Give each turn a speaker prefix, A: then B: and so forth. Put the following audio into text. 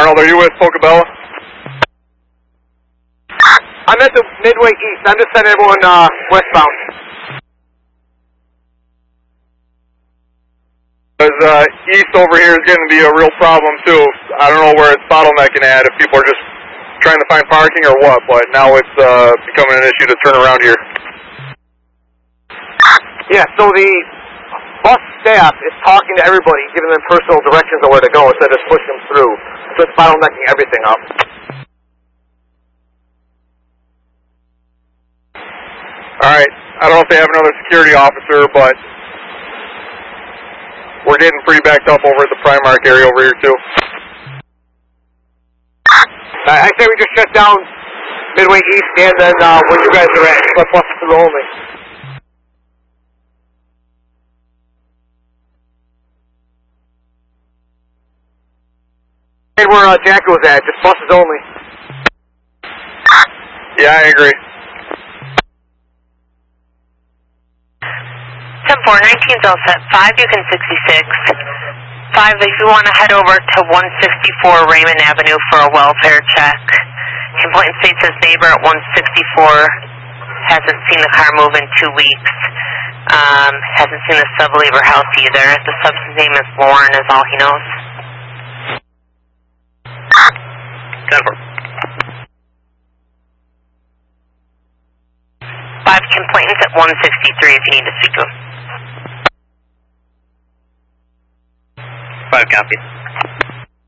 A: Harold, are you with Pocobella?
B: I'm at the Midway East. I'm just sending everyone westbound.
A: Because east over here is getting to be a real problem too. I don't know where it's bottlenecking at, if people are just trying to find parking or what, but now it's becoming an issue to turn around here.
B: Yeah, so the bus staff is talking to everybody, giving them personal directions on where to go instead of just pushing them through. So it's bottlenecking everything up.
A: Alright, I don't know if they have another security officer, but we're getting pretty backed up over at the Primark area over here too.
B: I say we just shut down Midway East and then where you guys are at, but buses through only. And where Jack was at, just buses only.
A: Yeah, I agree.
C: 10-4, 19's all set. 5, you can 66. 5, if you want to head over to 164 Raymond Avenue for a welfare check. Complaint states his neighbor at 164 hasn't seen the car move in 2 weeks. Hasn't seen the sub leave her house either. The sub's name is Lauren, is all he knows.
A: 10-4.
C: 5, complainant's at 163 if you need to speak to him.
A: 5 copies.